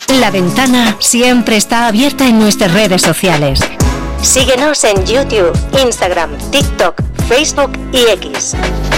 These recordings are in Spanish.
La Ventana siempre está abierta en nuestras redes sociales. Síguenos en YouTube, Instagram, TikTok, Facebook y X.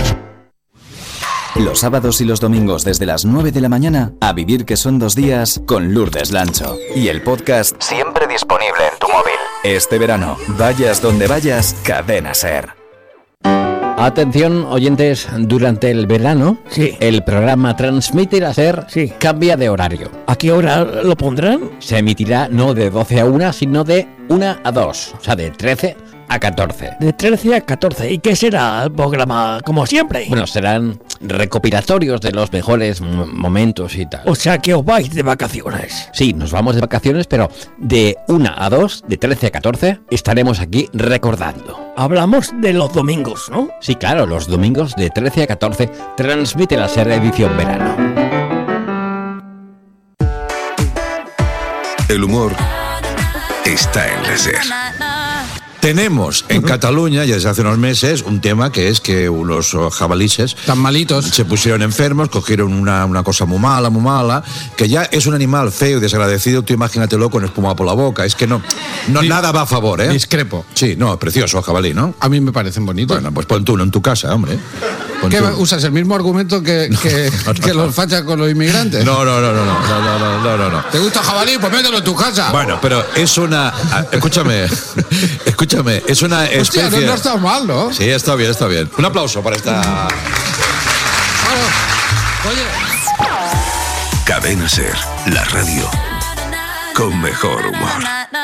Los sábados y los domingos desde las 9 de la mañana, A Vivir que son 2 días, con Lourdes Lancho. Y el podcast siempre disponible en tu móvil. Este verano, vayas donde vayas, Cadena SER. Atención, oyentes, durante el verano, el programa Transmite la SER cambia de horario. ¿A qué hora lo pondrán? Se emitirá no de 12 a 1, sino de 1 a 2, o sea, de 13 a 14. De 13 a 14. ¿Y qué será el programa, como siempre? Bueno, serán recopilatorios de los mejores momentos y tal. O sea, que os vais de vacaciones. Sí, nos vamos de vacaciones, pero de 1 a 2, de 13 a 14, estaremos aquí recordando. Hablamos de los domingos, ¿no? Sí, claro, los domingos de 13 a 14 transmite la SER edición verano. El humor está en la SER. Tenemos en Cataluña, ya desde hace unos meses, un tema que es que unos jabalíes tan malitos se pusieron enfermos, cogieron una cosa muy mala, que ya es un animal feo y desagradecido. Tú imagínatelo con espuma por la boca. Es que no nada va a favor, ¿eh? Discrepo. Sí, no, precioso el jabalí, ¿no? A mí me parecen bonitos. Bueno, pues pon tú uno en tu casa, hombre. ¿Qué usas el mismo argumento que los fachas con los inmigrantes? No. ¿Te gusta el jabalí? Pues mételo en tu casa. Bueno, pero es una... Escúchame, es una especie... Hostia, no está mal, ¿no? Sí, está bien. Un aplauso para esta... Oye. Cadena SER, la radio con mejor humor.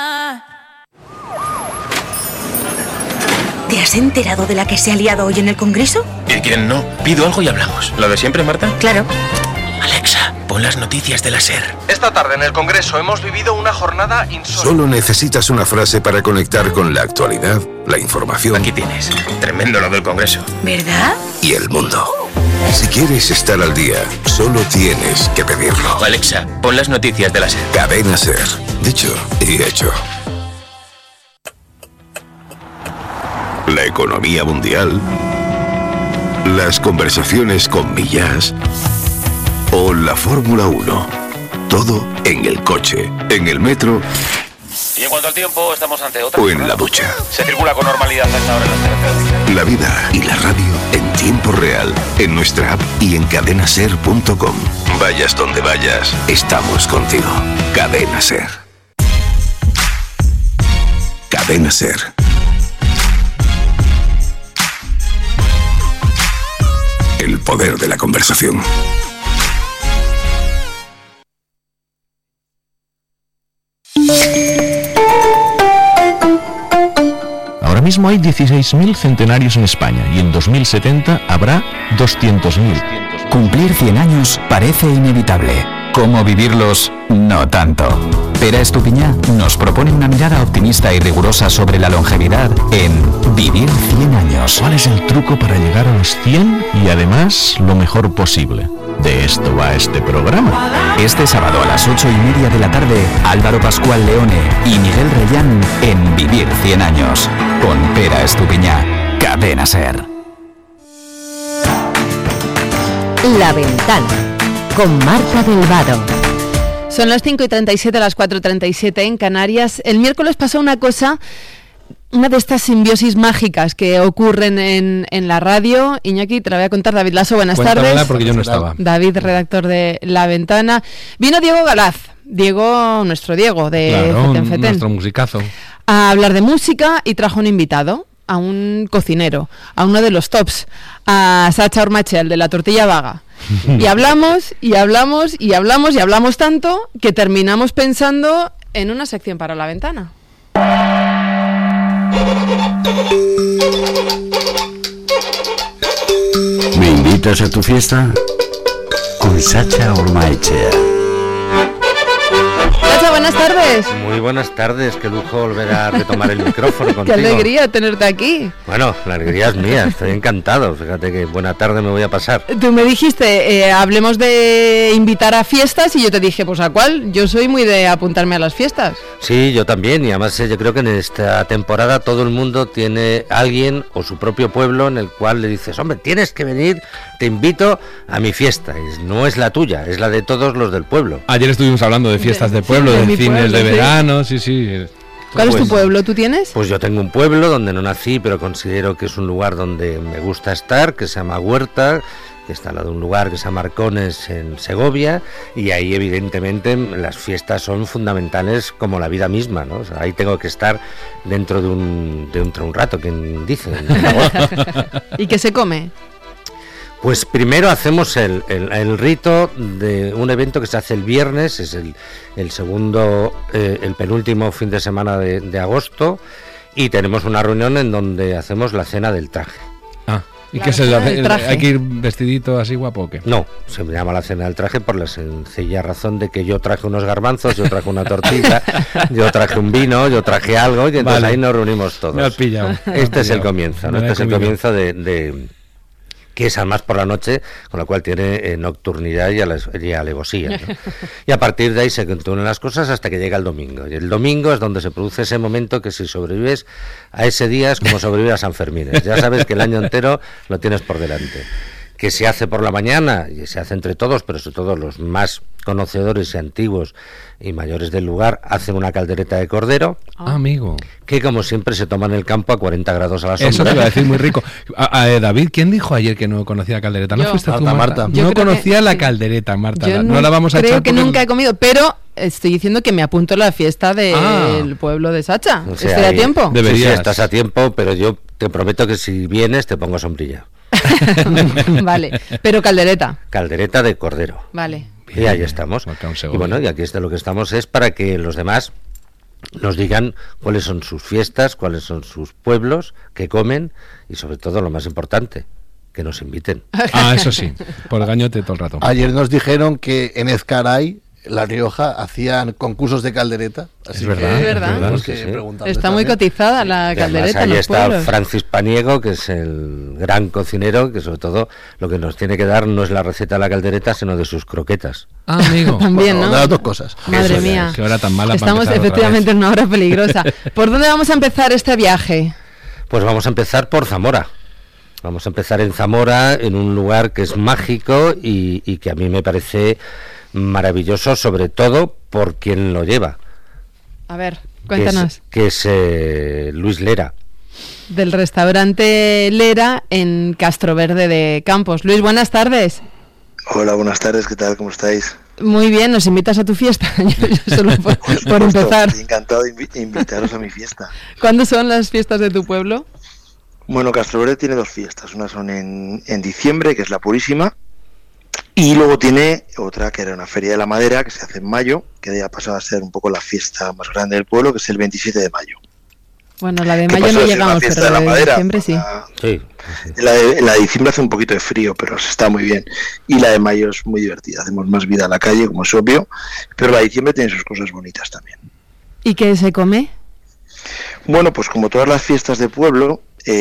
¿Te has enterado de la que se ha liado hoy en el Congreso? ¿Y quién no? Pido algo y hablamos. ¿Lo de siempre, Marta? Claro. Alexa, pon las noticias de la SER. Esta tarde en el Congreso hemos vivido una jornada insólita. Solo necesitas una frase para conectar con la actualidad, la información. Aquí tienes. Tremendo lo del Congreso. ¿Verdad? Y el mundo. Si quieres estar al día, solo tienes que pedirlo. Alexa, pon las noticias de la SER. Cadena SER. Dicho y hecho. La economía mundial, las conversaciones con Millás o la Fórmula 1. Todo en el coche, en el metro. Y en cuanto al tiempo, estamos ante otra. O en la ducha. Se circula con normalidad hasta ahora en las carreteras. La vida y la radio en tiempo real, en nuestra app y en cadenaser.com. Vayas donde vayas, estamos contigo. Cadena SER. Cadena SER. El poder de la conversación. Ahora mismo hay 16.000 centenarios en España y en 2070 habrá 200.000. Cumplir 100 años parece inevitable. ¿Cómo vivirlos? No tanto. Pera Estupiñá nos propone una mirada optimista y rigurosa sobre la longevidad en Vivir 100 años. ¿Cuál es el truco para llegar a los 100 y además lo mejor posible? De esto va este programa. Este sábado a las 8:30 de la tarde, Álvaro Pascual Leone y Miguel Reyán en Vivir 100 años. Con Pera Estupiñá. Cadena SER. La Ventana, con Marta del Vado. Son las 5:37, las 4:37 en Canarias. El miércoles pasó una cosa, una de estas simbiosis mágicas que ocurren en la radio. Iñaki, te la voy a contar. David Lasso, buenas tardes. Porque yo no estaba. David, redactor de La Ventana. Vino Diego Galaz, nuestro Diego de Feten Feten, nuestro musicazo, a hablar de música y trajo un invitado, a un cocinero, a uno de los tops, a Sacha Ormachel de la tortilla vaga. Y hablamos tanto que terminamos pensando en una sección para La Ventana. ¿Me invitas a tu fiesta? Con Sacha Ormachel. Sacha buenas tardes. Muy buenas tardes, qué lujo volver a retomar el micrófono contigo. Qué alegría tenerte aquí. Bueno, la alegría es mía, estoy encantado, fíjate que buena tarde me voy a pasar. Tú me dijiste, hablemos de invitar a fiestas y yo te dije, pues ¿a cuál? Yo soy muy de apuntarme a las fiestas. Sí, yo también, y además yo creo que en esta temporada todo el mundo tiene alguien o su propio pueblo en el cual le dices, hombre, tienes que venir, te invito a mi fiesta, y no es la tuya, es la de todos los del pueblo. Ayer estuvimos hablando de fiestas de pueblo, de cines pueblo, de verano, sí. ¿Cuál es tu pueblo? ¿Tú tienes? Pues yo tengo un pueblo donde no nací, pero considero que es un lugar donde me gusta estar, que se llama Huerta, que está al lado de un lugar que se llama Arcones en Segovia, y ahí evidentemente las fiestas son fundamentales como la vida misma, ¿no? O sea, ahí tengo que estar dentro de un rato, quien dice. ¿Y qué se come? Pues primero hacemos el rito de un evento que se hace el viernes, es el segundo, el penúltimo fin de semana de agosto, y tenemos una reunión en donde hacemos la cena del traje. ¿Y qué es hay que ir vestidito así guapo o qué? No, se me llama la cena del traje por la sencilla razón de que yo traje unos garbanzos, yo traje una tortilla, yo traje un vino, yo traje algo, y entonces ahí nos reunimos todos. Me has pillado. Este es el comienzo, ¿no? Este es el comienzo de que es además por la noche, con lo cual tiene nocturnidad y alevosía, ¿no? Y a partir de ahí se continúan las cosas hasta que llega el domingo. Y el domingo es donde se produce ese momento que si sobrevives a ese día es como sobrevivir a San Fermín. Ya sabes que el año entero lo tienes por delante. Que se hace por la mañana, y se hace entre todos, pero sobre todo los más conocedores y antiguos y mayores del lugar, hacen una caldereta de cordero. Amigo. Que como siempre se toma en el campo a 40 grados a la sombra. Eso te iba a decir, muy rico. David, ¿quién dijo ayer que no conocía la caldereta? ¿No fuiste tú, Marta? No conocía la caldereta, Marta. Yo no la vamos a echar. Creo que nunca he comido, pero estoy diciendo que me apunto a la fiesta del pueblo de Sacha. O sea, ¿estoy a tiempo? Deberías. Sí, estás a tiempo, pero yo te prometo que si vienes te pongo sombrilla. Vale, pero caldereta. Caldereta de cordero. Vale. Y ahí estamos. Y bueno, y aquí de lo que estamos es para que los demás nos digan cuáles son sus fiestas, cuáles son sus pueblos, qué comen y sobre todo lo más importante, que nos inviten. Eso sí, por el gañote todo el rato. Ayer nos dijeron que en Ezcaray, La Rioja, hacían concursos de caldereta. Así es verdad. Es verdad. Sí. Está muy cotizada la caldereta. Ahí está pueblos. Francis Paniego, que es el gran cocinero, que sobre todo lo que nos tiene que dar no es la receta de la caldereta, sino de sus croquetas. Amigo. También, ¿no? De las dos cosas. Madre mía. Qué hora tan mala. Estamos efectivamente en una hora peligrosa. ¿Por dónde vamos a empezar este viaje? Pues vamos a empezar por Zamora. Vamos a empezar en Zamora, en un lugar que es mágico y que a mí me parece maravilloso, sobre todo por quien lo lleva. A ver, cuéntanos. Que es Luis Lera. Del restaurante Lera en Castroverde de Campos. Luis, buenas tardes. Hola, buenas tardes, ¿qué tal? ¿Cómo estáis? Muy bien, ¿nos invitas a tu fiesta? Yo solo por empezar. Estoy encantado de invitaros a mi fiesta. ¿Cuándo son las fiestas de tu pueblo? Bueno, Castroverde tiene dos fiestas. Una son en diciembre, que es la Purísima, y luego tiene otra que era una feria de la madera que se hace en mayo, que ya ha pasado a ser un poco la fiesta más grande del pueblo, que es el 27 de mayo. Bueno, la de mayo no llegamos, pero la de diciembre sí. Sí. La de diciembre hace un poquito de frío, pero se está muy bien. Y la de mayo es muy divertida, hacemos más vida a la calle, como es obvio, pero la de diciembre tiene sus cosas bonitas también. ¿Y qué se come? Bueno, pues como todas las fiestas de pueblo,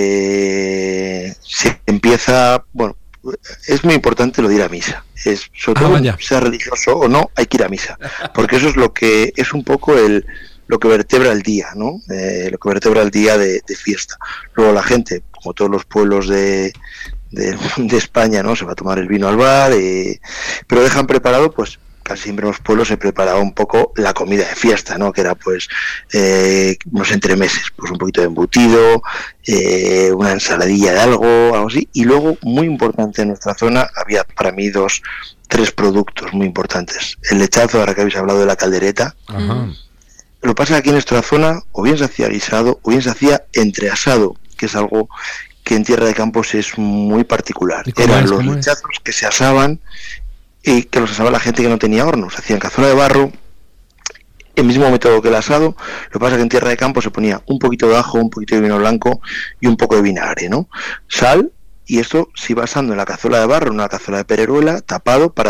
se empieza, bueno, es muy importante lo de ir a misa. Es, sobre todo, sea religioso o no, hay que ir a misa, porque eso es lo que es un poco lo que vertebra el día, ¿no? Lo que vertebra el día de fiesta. Luego la gente, como todos los pueblos de España, ¿no? Se va a tomar el vino al bar, pero dejan preparado, pues casi siempre en los pueblos se preparaba un poco la comida de fiesta, ¿no? Que era pues unos entremeses, pues un poquito de embutido, una ensaladilla de algo así. Y luego, muy importante en nuestra zona, había para mí tres productos muy importantes. El lechazo, ahora que habéis hablado de la caldereta. Ajá. Lo que pasa es que aquí en nuestra zona o bien se hacía guisado o bien se hacía entreasado, que es algo que en Tierra de Campos es muy particular. Eran los lechazos que se asaban y que los asaba la gente que no tenía horno. Se hacían cazuela de barro, el mismo método que el asado. Lo que pasa es que en Tierra de Campos se ponía un poquito de ajo, un poquito de vino blanco y un poco de vinagre, ¿no? Sal, y esto se iba asando en la cazuela de barro, en una cazuela de pereruela, tapado para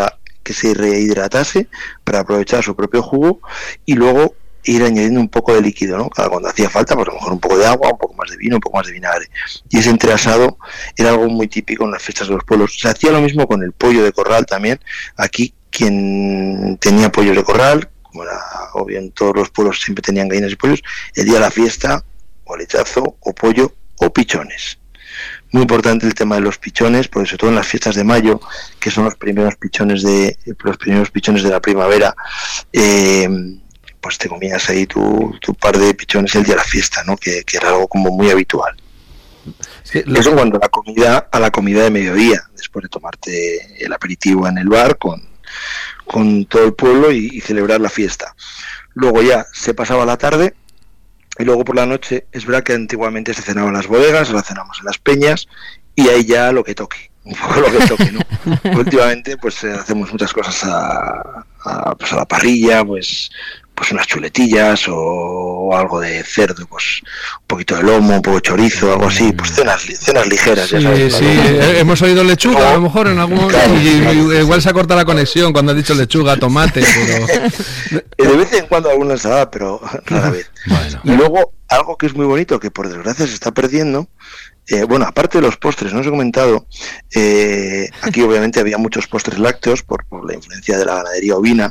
que se rehidratase para aprovechar su propio jugo y luego ir añadiendo un poco de líquido, ¿no? Cuando hacía falta, pues a lo mejor un poco de agua, un poco más de vino, un poco más de vinagre. Y ese entreasado era algo muy típico en las fiestas de los pueblos. Se hacía lo mismo con el pollo de corral también. Aquí quien tenía pollos de corral, como era obvio en todos los pueblos siempre tenían gallinas y pollos, el día de la fiesta, o lechazo, o pollo, o pichones. Muy importante el tema de los pichones, porque sobre todo en las fiestas de mayo, que son los primeros pichones de la primavera, pues te comías ahí tu par de pichones el día de la fiesta, ¿no? Que era algo como muy habitual. Sí, eso en cuanto a la comida de mediodía, después de tomarte el aperitivo en el bar con todo el pueblo y celebrar la fiesta. Luego ya se pasaba la tarde y luego por la noche, es verdad que antiguamente se cenaba en las bodegas, ahora cenamos en las peñas y ahí ya lo que toque, un poco lo que toque, ¿no? Últimamente pues hacemos muchas cosas a la parrilla, pues unas chuletillas o algo de cerdo, pues un poquito de lomo, un poco de chorizo, algo así, pues cenas ligeras. Sí, ya sabes, sí, hemos oído lechuga, a lo mejor en algún claro, igual se ha cortado la conexión cuando has dicho lechuga, tomate, pero de vez en cuando alguna ensalada, pero rara vez. Bueno. Y luego algo que es muy bonito, que por desgracia se está perdiendo. Bueno, aparte de los postres, no os he comentado, aquí obviamente había muchos postres lácteos por la influencia de la ganadería ovina,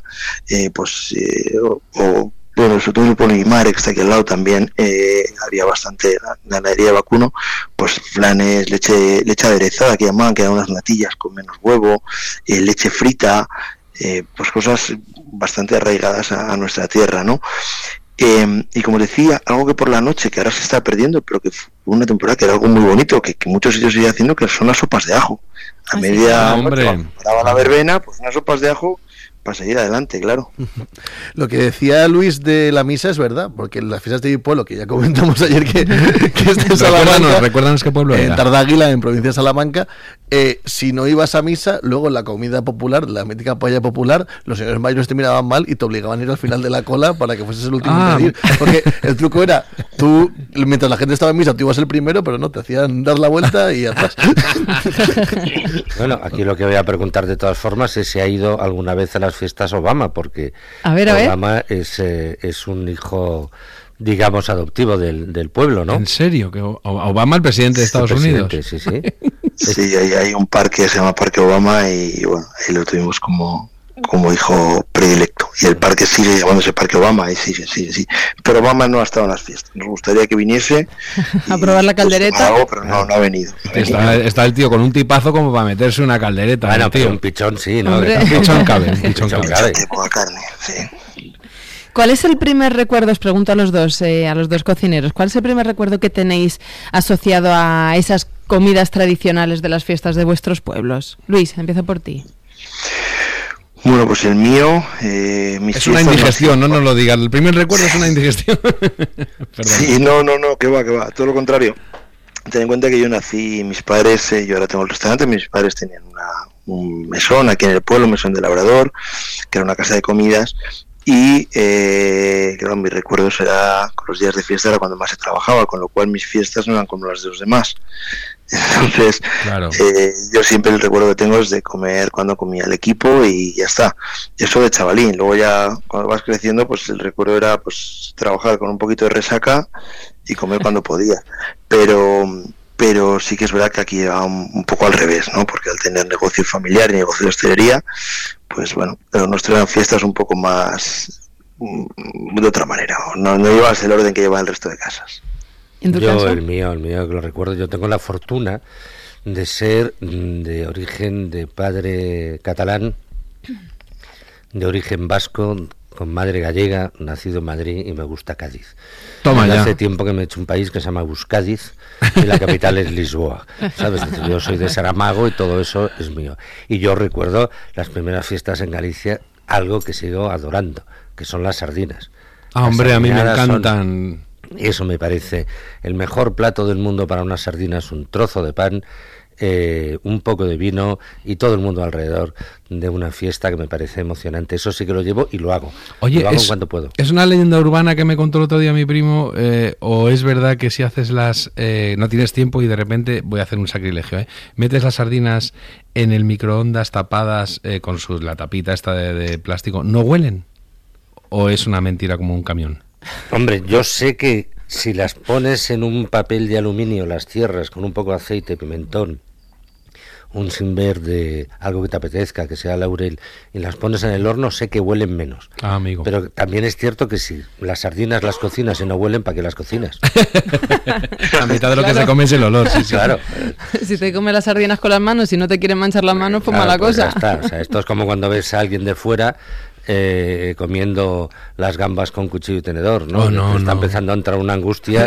bueno, sobre todo en el pueblo de Guimar, que está aquí al lado también, había bastante ganadería de vacuno, pues flanes, leche aderezada que llamaban, que eran unas latillas con menos huevo, leche frita, pues cosas bastante arraigadas a nuestra tierra, ¿no? Y como decía, algo que por la noche, que ahora se está perdiendo, pero que fue una temporada que era algo muy bonito, que muchos sitios siguen haciendo, que son las sopas de ajo. A media noche, cuando paraba la verbena, pues unas sopas de ajo para seguir adelante, claro. Lo que decía Luis de la misa es verdad, porque en las fiestas de mi pueblo, que ya comentamos ayer que es de Salamanca, recuérdanos qué pueblo era. En Tardáguila, en provincia de Salamanca, si no ibas a misa, luego en la comida popular, la mítica paella popular, los señores mayores te miraban mal y te obligaban a ir al final de la cola para que fueses el último en pedir. Porque el truco era, tú, mientras la gente estaba en misa, tú ibas el primero, pero no, te hacían dar la vuelta y atrás. Bueno, aquí lo que voy a preguntar de todas formas es si ha ido alguna vez a las fiestas Obama, porque Obama es un hijo, digamos, adoptivo del pueblo, ¿no? ¿En serio? ¿Que Obama, el presidente de Estados Unidos? Sí, sí. Sí, hay un parque que se llama Parque Obama y bueno, ahí lo tuvimos como hijo predilecto. Y el parque sigue llamándose Parque Obama y sigue. Pero Obama no ha estado en las fiestas. Nos gustaría que viniese a probar la caldereta. Algo, pero no ha venido. Está el tío con un tipazo como para meterse una caldereta. Bueno, tío. Un pichón sí, ¿no? Un pichón cabe. Poca carne, sí. ¿Cuál es el primer recuerdo, os pregunto a los dos cocineros, cuál es el primer recuerdo que tenéis asociado a esas comidas tradicionales de las fiestas de vuestros pueblos? Luis, empiezo por ti. Bueno, pues el mío... es una indigestión, no nos lo digas. El primer recuerdo es una indigestión. Sí, no, que va. Todo lo contrario. Ten en cuenta que yo nací, mis padres, yo ahora tengo el restaurante, mis padres tenían un mesón aquí en el pueblo, un mesón de labrador, que era una casa de comidas. Y claro, mis recuerdos era con los días de fiesta era cuando más se trabajaba, con lo cual mis fiestas no eran como las de los demás. Entonces, claro. Yo siempre el recuerdo que tengo es de comer cuando comía el equipo y ya está. Eso de chavalín. Luego ya cuando vas creciendo, pues el recuerdo era pues trabajar con un poquito de resaca y comer cuando podía. Pero sí que es verdad que aquí va un poco al revés, ¿no? Porque al tener negocio familiar y negocio de hostelería, pues bueno, pero nos traen fiestas un poco más de otra manera. No llevas el orden que lleva el resto de casas. Yo, el mío que lo recuerdo, yo tengo la fortuna de ser de origen de padre catalán, de origen vasco, con madre gallega, nacido en Madrid y me gusta Cádiz. Toma ya. Hace tiempo que me he hecho un país que se llama Buscádiz y la capital es Lisboa, ¿sabes? Yo soy de Saramago y todo eso es mío. Y yo recuerdo las primeras fiestas en Galicia, algo que sigo adorando, que son las sardinas. Hombre, a mí me encantan. Eso me parece el mejor plato del mundo para unas sardinas, un trozo de pan un poco de vino y todo el mundo alrededor de una fiesta que me parece emocionante. Eso sí que lo llevo y lo hago. Oye, lo hago en cuanto puedo. ¿Es una leyenda urbana que me contó el otro día mi primo o es verdad que si haces no tienes tiempo y de repente, voy a hacer un sacrilegio, metes las sardinas en el microondas tapadas con la tapita esta de plástico, ¿no huelen? ¿O es una mentira como un camión? Hombre, yo sé que si las pones en un papel de aluminio, las cierras con un poco de aceite, pimentón, un sin verde, algo que te apetezca, que sea laurel, y las pones en el horno, sé que huelen menos. Ah, amigo. Pero también es cierto que si las sardinas las cocinas y no huelen, ¿para qué las cocinas? A mitad de lo que se come es el olor, sí. Claro. Si te comes las sardinas con las manos y no te quieren manchar las manos, pues mala cosa. Ya está. O sea, esto es como cuando ves a alguien de fuera comiendo las gambas con cuchillo y tenedor, ¿no? Está empezando a entrar una angustia.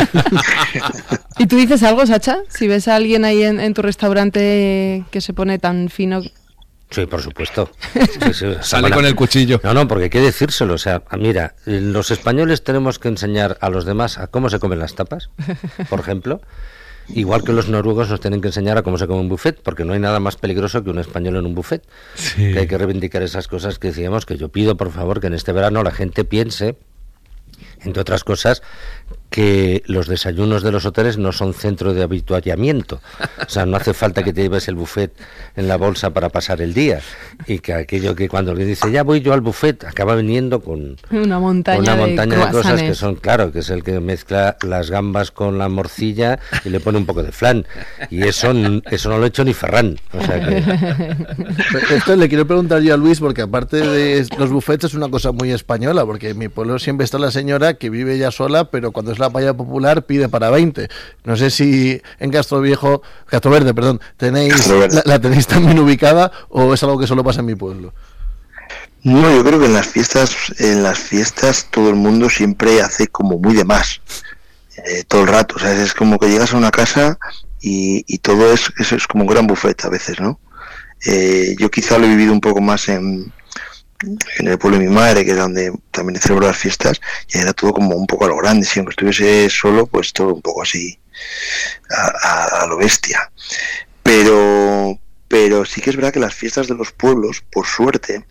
¿Y tú dices algo, Sacha? Si ves a alguien ahí en tu restaurante que se pone tan fino... Sí, por supuesto. Sí, Sale con el cuchillo. No, porque hay que decírselo. O sea, mira, los españoles tenemos que enseñar a los demás a cómo se comen las tapas, por ejemplo. Igual que los noruegos nos tienen que enseñar a cómo se come un buffet, porque no hay nada más peligroso que un español en un buffet. Sí. Que hay que reivindicar esas cosas que decíamos, que yo pido, por favor, que en este verano la gente piense, entre otras cosas, que los desayunos de los hoteles no son centro de habituallamiento. O sea, no hace falta que te lleves el buffet en la bolsa para pasar el día. Y que aquello que cuando le dice, ya voy yo al buffet, acaba viniendo con una montaña de cosas que son, claro, que es el que mezcla las gambas con la morcilla y le pone un poco de flan. Y eso no lo ha hecho ni Ferran. O sea que... Esto le quiero preguntar yo a Luis, porque aparte de los buffets es una cosa muy española, porque en mi pueblo siempre está la señora que vive ella sola, pero cuando es la paella popular pide para 20. No sé si en Castroverde, tenéis la tenéis también ubicada o es algo que solo pasa en mi pueblo. No, yo creo que en las fiestas todo el mundo siempre hace como muy de más, todo el rato. O sea, es como que llegas a una casa y todo es como un gran buffet a veces, ¿no? Yo quizá lo he vivido un poco más en el pueblo de mi madre, que es donde también celebro las fiestas, y era todo como un poco a lo grande. Si aunque estuviese solo, pues todo un poco así a lo bestia. Pero sí que es verdad que las fiestas de los pueblos, por suerte,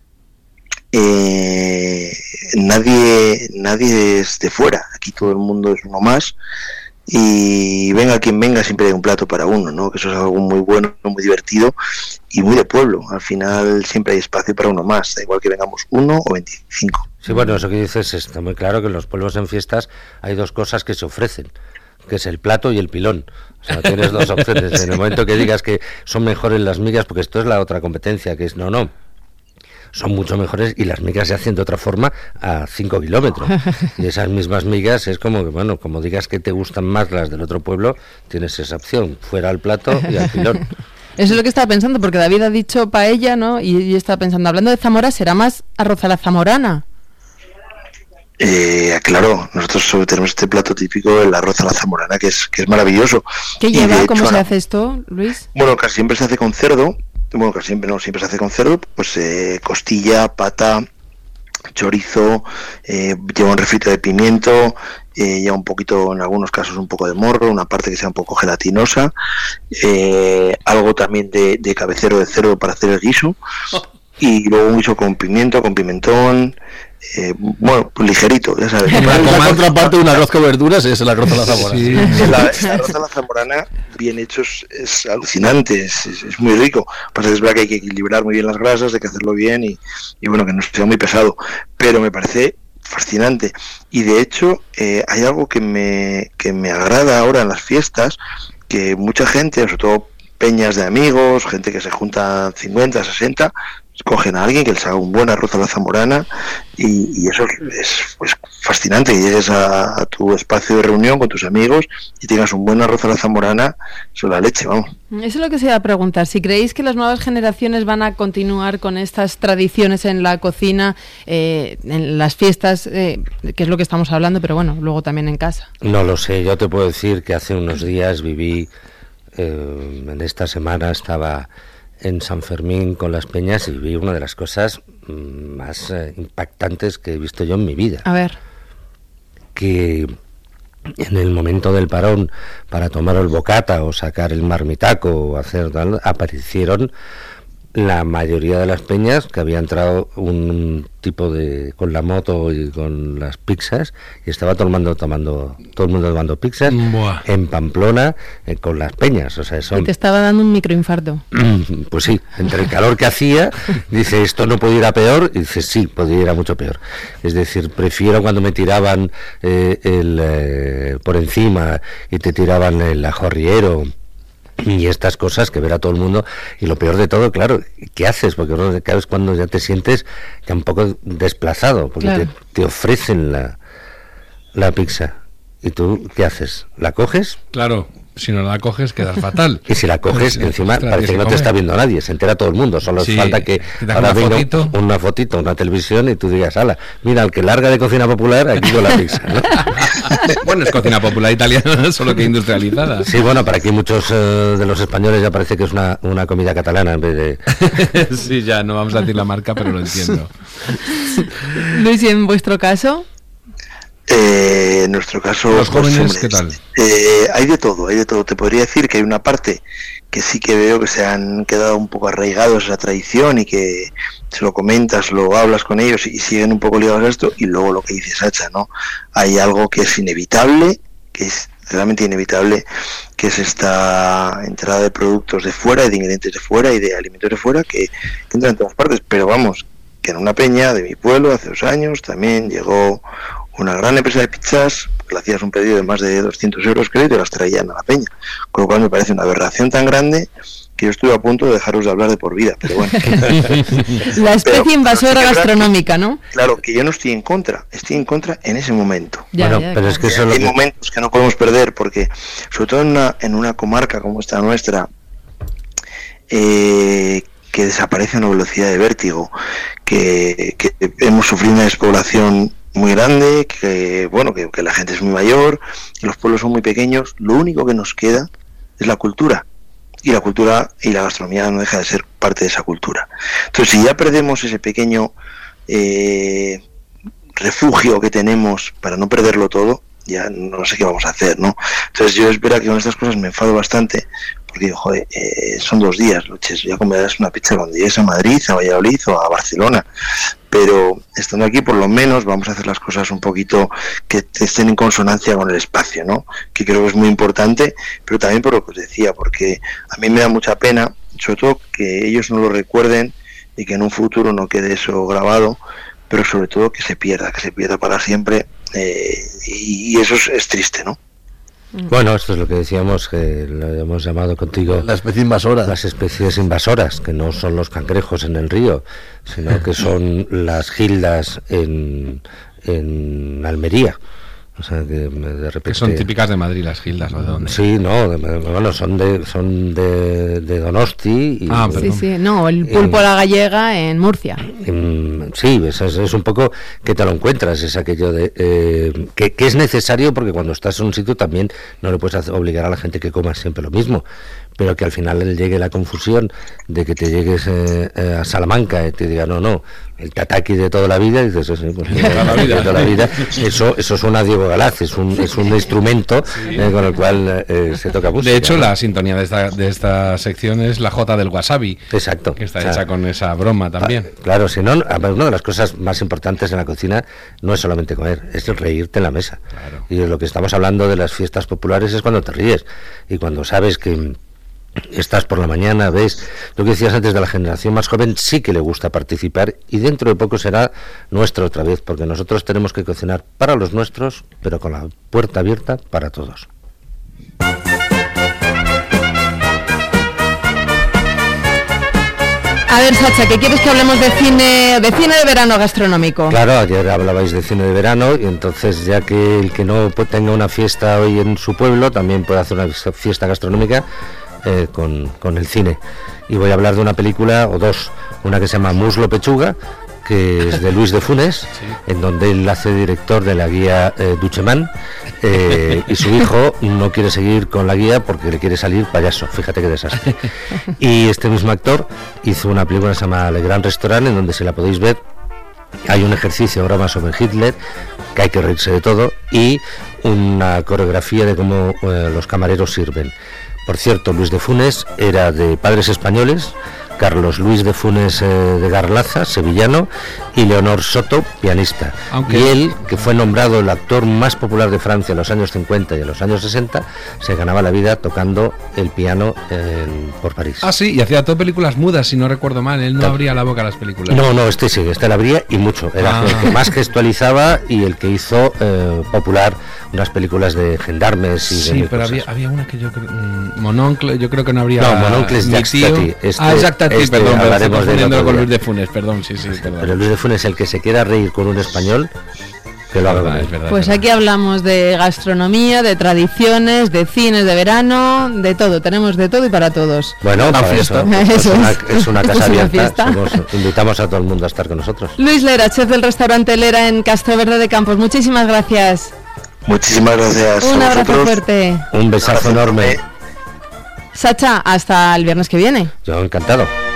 nadie es de fuera. Aquí todo el mundo es uno más, y venga quien venga, siempre hay un plato para uno, ¿no? Que eso es algo muy bueno, muy divertido y muy de pueblo. Al final siempre hay espacio para uno más, da igual que vengamos 1 o 25. Sí, bueno, eso que dices está muy claro, que en los pueblos en fiestas hay dos cosas que se ofrecen, que es el plato y el pilón. O sea, tienes dos opciones. En el momento que digas que son mejores las migas, porque esto es la otra competencia, que es no, son mucho mejores y las migas se hacen de otra forma a 5 kilómetros. Y esas mismas migas es como que, bueno, como digas que te gustan más las del otro pueblo, tienes esa opción, fuera al plato y al pilón. Eso es lo que estaba pensando, porque David ha dicho paella, ¿no? Y yo estaba pensando, hablando de Zamora, ¿será más arroz a la zamorana? Claro, nosotros tenemos este plato típico, el arroz a la zamorana, que es maravilloso. ¿Qué lleva? ¿Cómo se hace esto, Luis? Bueno, casi siempre se hace con cerdo. Bueno, que siempre se hace con cerdo, pues costilla, pata, chorizo, lleva un refrito de pimiento, lleva un poquito, en algunos casos, un poco de morro, una parte que sea un poco gelatinosa, algo también de cabecero de cerdo para hacer el guiso, y luego un guiso con pimiento, con pimentón, bueno, pues ligerito, ya sabes. La contraparte de un arroz con verduras es el arroz a la zamorana. Sí. El arroz a la zamorana bien hecho es alucinante, es muy rico. Pasa que es verdad que hay que equilibrar muy bien las grasas, hay que hacerlo bien y bueno, que no sea muy pesado, pero me parece fascinante. Y de hecho hay algo que me agrada ahora en las fiestas, que mucha gente, sobre todo peñas de amigos, gente que se junta 50, 60, cogen a alguien que les haga un buen arroz a la zamorana y eso es pues fascinante, que llegues a tu espacio de reunión con tus amigos y tengas un buen arroz a la zamorana, eso es la leche, vamos. Eso es lo que se iba a preguntar, si creéis que las nuevas generaciones van a continuar con estas tradiciones en la cocina, en las fiestas, que es lo que estamos hablando, pero bueno, luego también en casa. No lo sé, yo te puedo decir que hace unos días viví, en esta semana estaba en San Fermín con las peñas y vi una de las cosas más impactantes que he visto yo en mi vida. A ver. Que en el momento del parón para tomar el bocata o sacar el marmitaco o hacer tal, aparecieron la mayoría de las peñas, que había entrado un tipo con la moto y con las pizzas, y estaba todo el mundo tomando pizzas. Buah. En Pamplona con las peñas. O sea, Y te estaba dando un microinfarto. Pues sí, entre el calor que hacía, dice, esto no puede ir a peor, y dice, sí, podría ir a mucho peor. Es decir, prefiero cuando me tiraban por encima y te tiraban el ajorriero y estas cosas, que ver a todo el mundo. Y lo peor de todo, claro, ¿qué haces? Porque claro, es cuando ya te sientes ya un poco desplazado, porque claro, te ofrecen la pizza. ¿Y tú qué haces? ¿La coges? Claro, si no la coges quedas fatal. Y si la coges, Pues, encima ostras, parece que no te está viendo nadie, se entera todo el mundo, solo Sí, falta que una ahora venga fotito. una fotito, una televisión y tú digas, ala, mira, el que larga de cocina popular, aquí con la pizza, ¿no? Bueno, es cocina popular italiana, solo que industrializada. Sí, bueno, para aquí muchos de los españoles ya parece que es una comida catalana en vez de... Sí, ya, no vamos a decir la marca, pero lo entiendo. Luis, ¿y en vuestro caso? En nuestro caso, los jóvenes, hombre, ¿qué tal? Hay de todo. Te podría decir que hay una parte que sí que veo que se han quedado un poco arraigados a esa tradición y que se lo comentas, lo hablas con ellos y siguen un poco ligados a esto. Y luego lo que dice Sacha, ¿no? Hay algo que es inevitable, que es realmente inevitable, que es esta entrada de productos de fuera, y de ingredientes de fuera y de alimentos de fuera que entran en todas partes. Pero vamos, que en una peña de mi pueblo hace 2 años también llegó una gran empresa de pizzas, que le hacías un pedido de más de 200 euros, creo, y te las traían a la peña. Con lo cual me parece una aberración tan grande que yo estuve a punto de dejaros de hablar de por vida, pero bueno. La especie invasora gastronómica, ¿no? Claro, que yo no estoy en contra en ese momento. Ya, bueno, ya, pero claro. es que eso Hay momentos que no podemos perder, porque sobre todo en una comarca como esta nuestra, que desaparece a una velocidad de vértigo, que hemos sufrido una despoblación muy grande, que la gente es muy mayor, que los pueblos son muy pequeños, lo único que nos queda es la cultura. Y la cultura y la gastronomía no deja de ser parte de esa cultura. Entonces, si ya perdemos ese pequeño refugio que tenemos para no perderlo todo, ya no sé qué vamos a hacer, ¿no? Entonces yo es verdad que con estas cosas me enfado bastante, porque digo, joder, son 2 días, noches, ya comerás una pizza cuando llegues a Madrid, a Valladolid o a Barcelona, pero estando aquí por lo menos vamos a hacer las cosas un poquito que estén en consonancia con el espacio, ¿no? Que creo que es muy importante, pero también por lo que os decía, porque a mí me da mucha pena, sobre todo que ellos no lo recuerden y que en un futuro no quede eso grabado, pero sobre todo que se pierda para siempre, y eso es triste, ¿no? Bueno, esto es lo que decíamos, que lo hemos llamado contigo la especie invasora. Las especies invasoras, que no son los cangrejos en el río, sino que son las gildas en Almería. O sea, que de repente... Que son típicas de Madrid las gildas, ¿o de dónde? Sí, no, bueno, son de Donosti. Y, sí, no, el pulpo a la gallega en Murcia. Sí, es un poco que te lo encuentras, es aquello de que es necesario, porque cuando estás en un sitio también no le puedes obligar a la gente que coma siempre lo mismo, pero que al final le llegue la confusión de que te llegues a Salamanca y te diga no, el tataki de toda la vida, y dices, sí, pues, de toda la vida, eso suena a Diego Galaz, es un instrumento con el cual se toca música. De hecho, la sintonía de esta sección es la jota del wasabi. Exacto. Que está hecha con esa broma también. Claro, si no, una de las cosas más importantes en la cocina no es solamente comer, es reírte en la mesa. Claro. Y de lo que estamos hablando de las fiestas populares es cuando te ríes y cuando sabes que estás por la mañana, ves lo que decías antes de la generación más joven, sí que le gusta participar, y dentro de poco será nuestra otra vez, porque nosotros tenemos que cocinar para los nuestros, pero con la puerta abierta para todos. A ver, Sacha, ¿qué quieres que hablemos de cine de verano gastronómico? Claro, ayer hablabais de cine de verano, y entonces ya que el que no tenga una fiesta hoy en su pueblo también puede hacer una fiesta gastronómica con el cine. Y voy a hablar de una película o dos, una que se llama Muslo Pechuga, que es de Luis de Funes, sí, en donde él hace director de la guía Ducheman, y su hijo no quiere seguir con la guía porque le quiere salir payaso, fíjate qué desastre. Y este mismo actor hizo una película que se llama Le Gran Restaurant, en donde, si la podéis ver, hay un ejercicio, broma sobre Hitler, que hay que reírse de todo, y una coreografía de cómo los camareros sirven. Por cierto, Luis de Funes era de padres españoles, Carlos Luis de Funes de Garlaza, sevillano, y Leonor Soto, pianista. Y él, que fue nombrado el actor más popular de Francia en los años 50 y en los años 60, se ganaba la vida tocando el piano por París. Ah, sí, y hacía todo películas mudas, si no recuerdo mal. Él no abría la boca a las películas. No, este la abría y mucho. Era el que más gestualizaba y el que hizo popular unas películas de gendarmes y de... Sí, pero había una que yo creo... Mononcle, yo creo que no habría... No, Mononcle es Jacques Tati. Exacto. Perdón, hablaremos con Luis de Funes, perdón, sí, perdón. Pero Luis de Funes, el que se quiera reír con un español, que lo haga con él. Pues aquí hablamos de gastronomía, de tradiciones, de cines de verano, de todo, tenemos de todo y para todos. Bueno, una fiesta. Es una casa abierta, invitamos a todo el mundo a estar con nosotros. Luis Lera, chef del restaurante Lera en Castroverde de Campos, muchísimas gracias. Muchísimas gracias. Un abrazo fuerte. Un besazo enorme. Sacha, hasta el viernes que viene. Yo encantado.